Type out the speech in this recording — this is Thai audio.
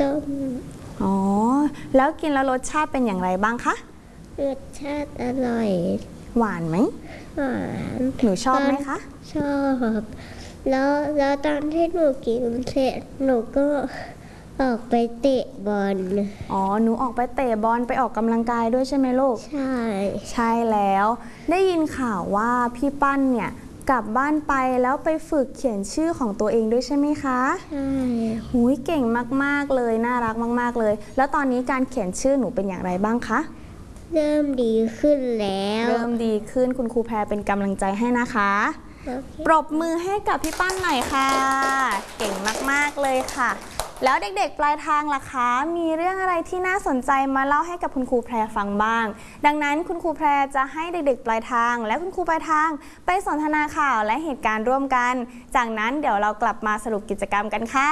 ต้มอ๋อแล้วกินแล้วรสชาติเป็นอย่างไรบ้างคะรสชาติอร่อยหวานไหมหวานหนูชอบไหมคะชอบแล้วตอนที่หนูกินเสร็จหนูก็ออกไปเตะบอลอ๋อหนูออกไปเตะบอลไปออกกำลังกายด้วยใช่ไหมลูกใช่แล้วได้ยินข่าวว่าพี่ปั้นเนี่ยกลับบ้านไปแล้วไปฝึกเขียนชื่อของตัวเองด้วยใช่ไหมคะใช่หูยเก่งมากๆเลยน่ารักมากๆเลยแล้วตอนนี้การเขียนชื่อหนูเป็นอย่างไรบ้างคะเริ่มดีขึ้นแล้วเริ่มดีขึ้นคุณครูแพรเป็นกำลังใจให้นะคะปรบมือให้กับพี่ปั้นหน่อยค่ะเก่งมากๆเลยค่ะแล้วเด็กๆปลายทางล่ะคะมีเรื่องอะไรที่น่าสนใจมาเล่าให้กับคุณครูแพรฟังบ้างดังนั้นคุณครูแพรจะให้เด็กๆปลายทางและคุณครูปลายทางไปสนทนาข่าวและเหตุการณ์ร่วมกันจากนั้นเดี๋ยวเรากลับมาสรุปกิจกรรมกันค่ะ